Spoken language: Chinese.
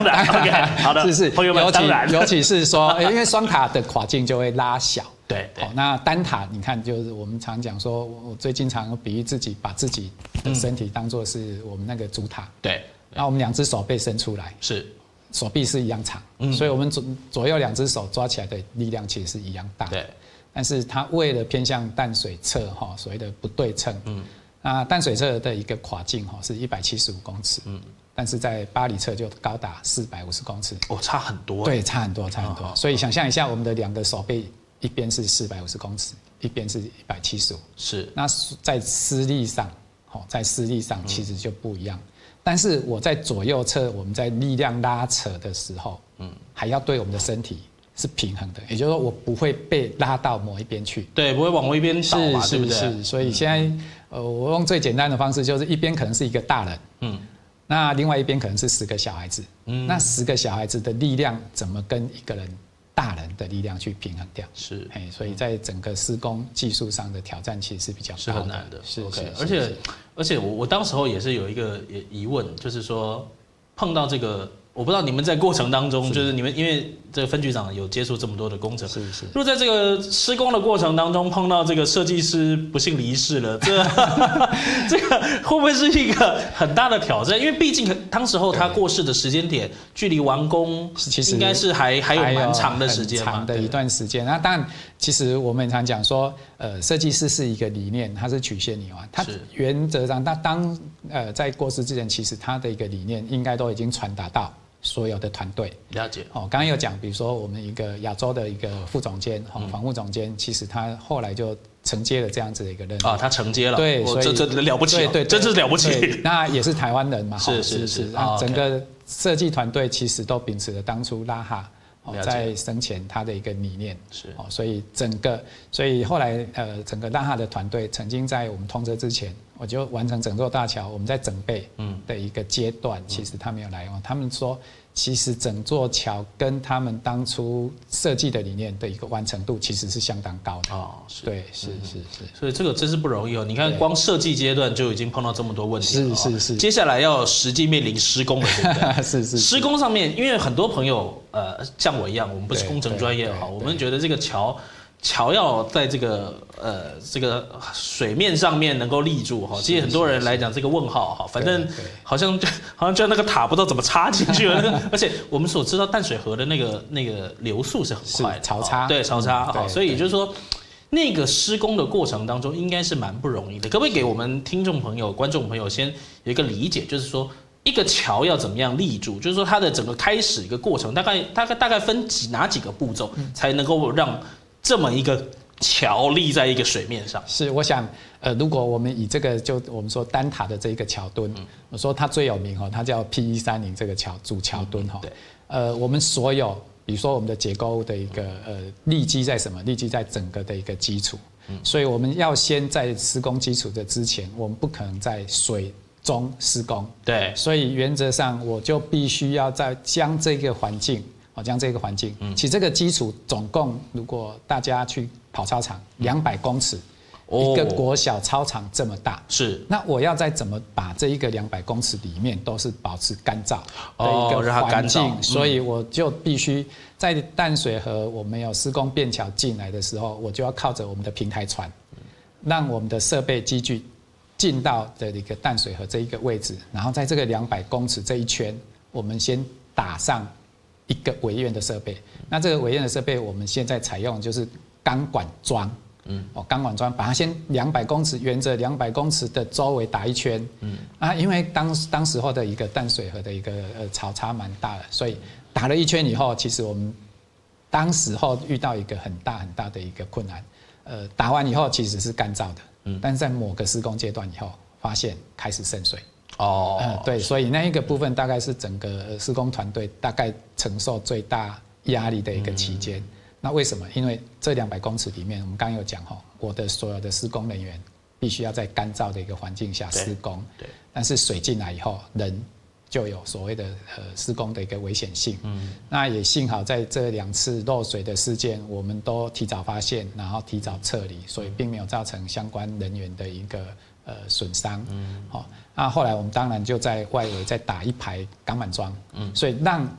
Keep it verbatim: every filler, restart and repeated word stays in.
然 ，OK， 好的， 是是， 朋友们， 尤当然， 其尤其是说，因为双塔的跨径就会拉小。 对对、 哦，那单塔你看，就是我们常讲说，我最经常比喻自己，把自己的身体当作是我们那个主塔。 对， 那我们两只手背伸出来， 是手臂是一样长， 嗯、 所以我们左左右两只手抓起来的力量其实是一样大。 对， 但是它为了偏向淡水侧哈，所谓的不对称，嗯，那淡水侧的一个跨径哈是一百七十五公尺，嗯。但是在巴黎侧就高达四百五十公尺， 哦，差很多。 对，差很多，差很多。哦、所以想象一下，我们的两个手背，一边是四百五十公尺，一边是一百七十五。 是。 那在施力上，哦，在施力上其实就不一样。嗯、但是我在左右侧，我们在力量拉扯的时候，嗯，还要对我们的身体是平衡的，也就是说，我不会被拉到某一边去。 对，不会往某一边倒嘛，对不对？ 是是。所以现在，呃，我用最简单的方式，就是一边可能是一个大人，嗯。那另外一边可能是十个小孩子，嗯，那十个小孩子的力量怎么跟一个人大人的力量去平衡掉？ 是， 哎，所以在整个施工技术上的挑战其实是比较高的， 是很难的。 是 OK， 是而且而且我我当时候也是有一个疑问，就是说碰到这个。我不知道你们在过程当中，就是你们因为这个分局长有接触这么多的工程， 是是。 如果在这个施工的过程当中碰到这个设计师不幸离世了，这这个会不会是一个很大的挑战？因为毕竟当时候他过世的时间点，距离完工其实应该是还还有蛮长的时间嘛， 长的一段时间。那当然，其实我们常讲说，呃，设计师是一个理念，它是曲线理嘛，它原则上，他当呃在过世之前，其实他的一个理念应该都已经传达到所有的团队。 了解。 哦，刚刚有讲，比如说我们一个亚洲的一个副总监，哦，防护总监，其实他后来就承接了这样子的一个任务啊，他承接了， 对，所以这这了不起， 对， 真是了不起。 那也是台湾人嘛， 是是是， 那整个设计团队其实都秉持了当初拉哈在生前他的一个理念， 是哦，所以整个，所以后来呃，整个拉哈的团队曾经在我们通车之前，我就完成整座大桥，我们在整备的一个阶段，其实他没有来用，他们说。其实整座桥跟他们当初设计的理念的一个完成度其实是相当高的哦， 对，是是是， 所以这个真是不容易哦。你看，光设计阶段就已经碰到这么多问题了， 是是是。 接下来要实际面临施工了，对不对？ 是是。 施工上面，因为很多朋友呃像我一样，我们不是工程专业哈，我们觉得这个桥。桥要在这个呃这个水面上面能够立住哈，其实很多人来讲这个问号哈，反正好像就好像就那个塔不知道怎么插进去了，那个而且我们所知道淡水河的那个那个流速是很快的， 潮差对潮差哈，所以也就是说那个施工的过程当中应该是蛮不容易的，可不可以给我们听众朋友、观众朋友先有一个理解，就是说一个桥要怎么样立住，就是说它的整个开始一个过程大概大概大概分几哪几个步骤才能够让这么一个桥立在一个水面上， 是我想，呃，如果我们以这个就我们说单塔的这一个桥墩，嗯、我说它最有名哈，它叫 P 一三零这个桥主桥墩哈，对，呃，我们所有比如说我们的结构物的一个呃立基在什么？立基在整个的一个基础，嗯、所以我们要先在施工基础的之前，我们不可能在水中施工， 对， 所以原则上我就必须要在将这个环境。好，将这个环境，其实这个基础总共，如果大家去跑操场，两百公尺，一个国小操场这么大， 是。 那我要再怎么把这一个两百公尺里面都是保持干燥的一个环境，所以我就必须在淡水河我们有施工便桥进来的时候，我就要靠着我们的平台船，让我们的设备机具进到的一个淡水河这一个位置，然后在这个两百公尺这一圈，我们先打上。一个围院的设备，那这个围院的设备，我们现在采用就是钢管桩，嗯，哦，钢管桩把它先两百公尺，沿着两百公尺的周围打一圈，嗯，啊，因为当当时候的一个淡水河的一个呃潮差蛮大的，所以打了一圈以后，其实我们当时候遇到一个很大很大的一个困难，呃，打完以后其实是干燥的，嗯，但是在某个施工阶段以后，发现开始渗水。哦、嗯，对，所以那一个部分大概是整个施工团队大概承受最大压力的一个期间。嗯、那为什么？因为这两百公尺里面，我们刚刚有讲哈，我的所有的施工人员必须要在干燥的一个环境下施工。对。对但是水进来以后，人就有所谓的呃施工的一个危险性。嗯。那也幸好在这两次漏水的事件，我们都提早发现，然后提早撤离，所以并没有造成相关人员的一个。呃，损伤，嗯，好，那后来我们当然就在外围再打一排钢板桩，嗯，所以让